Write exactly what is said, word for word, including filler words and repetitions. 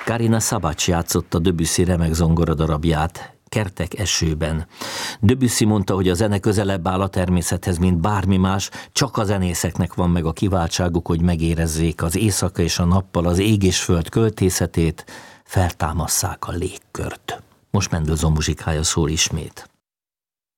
Karina Szabacs játszotta Debussy remek zongoradarabját, Kertek esőben. Debussy mondta, hogy a zene közelebb áll a természethez, mint bármi más, csak a zenészeknek van meg a kiváltságuk, hogy megérezzék az éjszaka és a nappal az ég és föld költészetét, feltámasszák a légkört. Most Mendelssohn muzsikája szól ismét.